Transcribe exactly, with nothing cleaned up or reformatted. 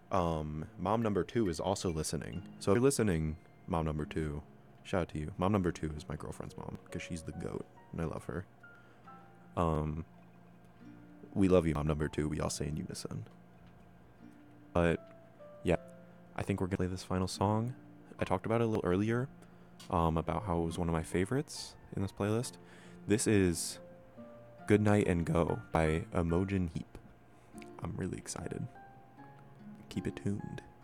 Um, mom number two is also listening. So if you're listening, mom number two, shout out to you. Mom number two is my girlfriend's mom because she's the goat and I love her. Um, we love you, mom number two. We all say in unison. But yeah, I think we're gonna play this final song. I talked about it a little earlier, um, about how it was one of my favorites in this playlist. This is Good Night and Go by Imogen Heap. I'm really excited. Keep it tuned.